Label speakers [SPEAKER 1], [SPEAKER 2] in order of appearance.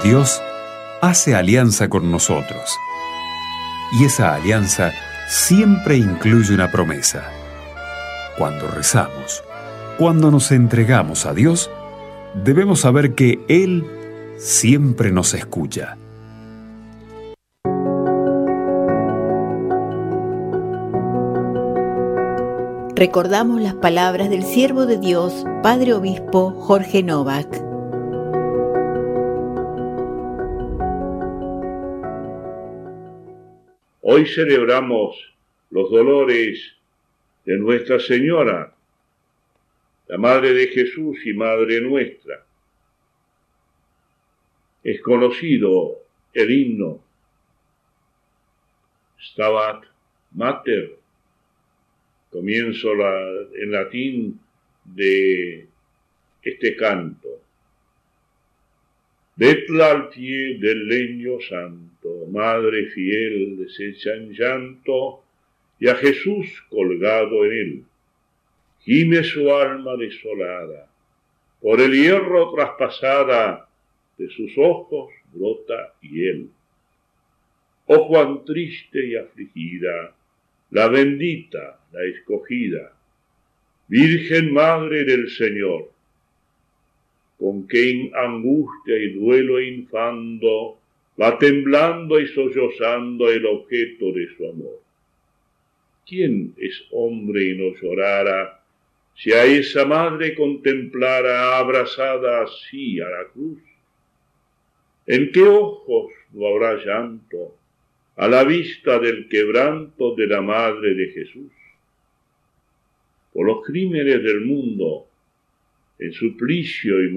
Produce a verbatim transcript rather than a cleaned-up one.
[SPEAKER 1] Dios hace alianza con nosotros. Y esa alianza siempre incluye una promesa. Cuando rezamos, cuando nos entregamos a Dios, debemos saber que Él siempre nos escucha.
[SPEAKER 2] Recordamos las palabras del siervo de Dios, Padre Obispo Jorge Novak.
[SPEAKER 3] Hoy celebramos los dolores de Nuestra Señora, la Madre de Jesús y Madre nuestra. Es conocido el himno Stabat Mater, comienzo la, en latín de este canto. Vedla al pie del leño santo, madre fiel deshecha en llanto, y a Jesús colgado en él. Gime su alma desolada, por el hierro traspasada, de sus ojos brota hiel. Oh cuán triste y afligida, la bendita, la escogida, Virgen Madre del Señor, con qué angustia y duelo infando va temblando y sollozando el objeto de su amor. ¿Quién es hombre y no llorara, si a esa madre contemplara abrazada así a la cruz? ¿En qué ojos no habrá llanto a la vista del quebranto de la Madre de Jesús? Por los crímenes del mundo, en suplicio y